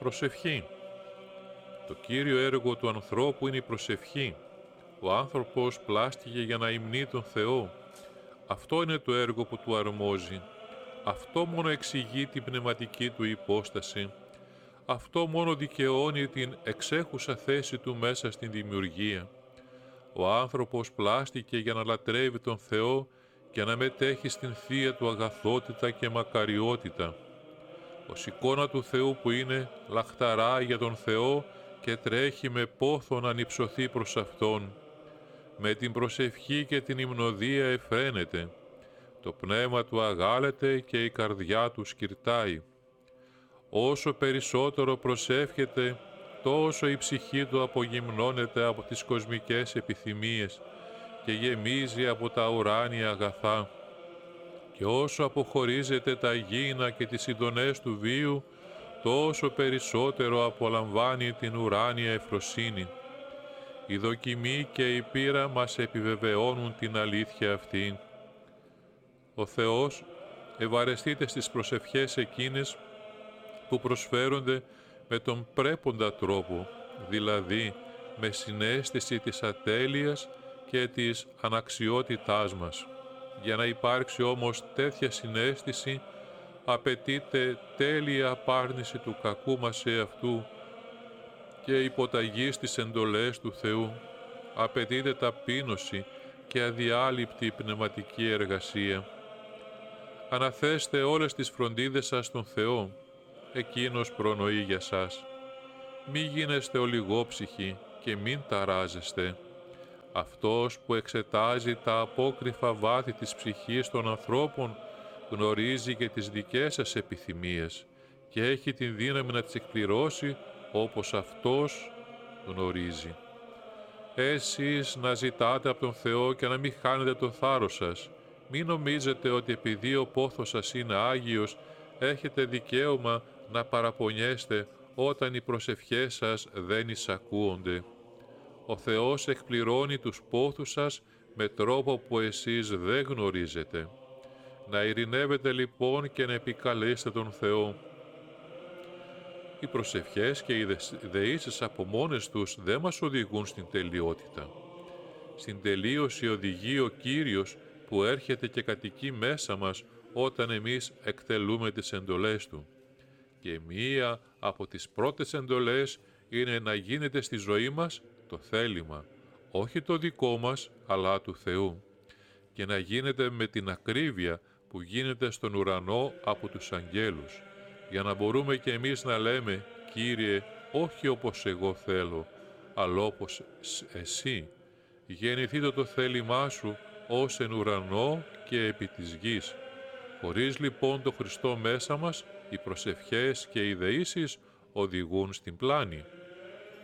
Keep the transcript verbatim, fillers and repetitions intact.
Προσευχή. Το κύριο έργο του ανθρώπου είναι η προσευχή. Ο άνθρωπος πλάστηκε για να υμνεί τον Θεό. Αυτό είναι το έργο που του αρμόζει. Αυτό μόνο εξηγεί την πνευματική του υπόσταση. Αυτό μόνο δικαιώνει την εξέχουσα θέση του μέσα στην δημιουργία. Ο άνθρωπος πλάστηκε για να λατρεύει τον Θεό και να μετέχει στην θεία του αγαθότητα και μακαριότητα. Ως εικόνα του Θεού που είναι, λαχταράει για τον Θεό και τρέχει με πόθο να ανυψωθεί προς Αυτόν. Με την προσευχή και την υμνοδία εφραίνεται. Το πνεύμα του αγάλεται και η καρδιά του σκυρτάει. Όσο περισσότερο προσεύχεται, τόσο η ψυχή του απογυμνώνεται από τις κοσμικές επιθυμίες και γεμίζει από τα ουράνια αγαθά. Και όσο αποχωρίζεται τα γήινα και τις ειδονές του βίου, τόσο περισσότερο απολαμβάνει την ουράνια ευφροσύνη. Η δοκιμή και η πείρα μας επιβεβαιώνουν την αλήθεια αυτή. Ο Θεός ευαρεστείται στις προσευχές εκείνες που προσφέρονται με τον πρέποντα τρόπο, δηλαδή με συναίσθηση της ατέλειας και της αναξιότητάς μας. Για να υπάρξει όμως τέτοια συναίσθηση, απαιτείται τέλεια απάρνηση του κακού μας εαυτού και υποταγή στις εντολές του Θεού. Απαιτείται ταπείνωση και αδιάλειπτη πνευματική εργασία. Αναθέστε όλες τις φροντίδες σας στον Θεό. Εκείνος προνοεί για σας. Μη γίνεστε ολιγόψυχοι και μην ταράζεστε. Αυτός που εξετάζει τα απόκρυφα βάθη της ψυχής των ανθρώπων γνωρίζει και τις δικές σας επιθυμίες και έχει την δύναμη να τις εκπληρώσει όπως Αυτός γνωρίζει. Εσείς να ζητάτε από τον Θεό και να μην χάνετε το θάρρος σας. Μην νομίζετε ότι επειδή ο πόθος σας είναι Άγιος, έχετε δικαίωμα να παραπονιέστε όταν οι προσευχές σας δεν εισακούονται. Ο Θεός εκπληρώνει τους πόθους σας με τρόπο που εσείς δεν γνωρίζετε. Να ειρηνεύετε λοιπόν και να επικαλείστε τον Θεό. Οι προσευχές και οι δεήσεις από μόνες τους δεν μας οδηγούν στην τελειότητα. Στην τελείωση οδηγεί ο Κύριος που έρχεται και κατοικεί μέσα μας όταν εμείς εκτελούμε τις εντολές Του. Και μία από τις πρώτες εντολές είναι να γίνεται στη ζωή μας το θέλημα, όχι το δικό μας, αλλά του Θεού, και να γίνεται με την ακρίβεια που γίνεται στον ουρανό από τους αγγέλους, για να μπορούμε και εμείς να λέμε «Κύριε, όχι όπως εγώ θέλω, αλλά όπως Εσύ, γεννηθείτε το θέλημά Σου ως εν ουρανό και επί της γης». Χωρίς λοιπόν το Χριστό μέσα μας, οι προσευχές και οι δεήσεις οδηγούν στην πλάνη.